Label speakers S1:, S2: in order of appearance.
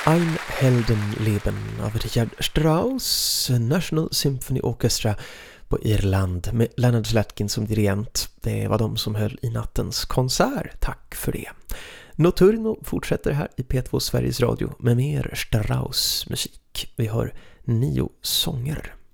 S1: Ein Heldenleben av Richard Strauss, National Symphony Orchestra på Irland med Leonard Slatkin som dirigent. Det var de som höll i nattens konsert. Tack för det. Notturno fortsätter här i P2 Sveriges Radio med mer Strauss musik. Vi hör 9 sånger.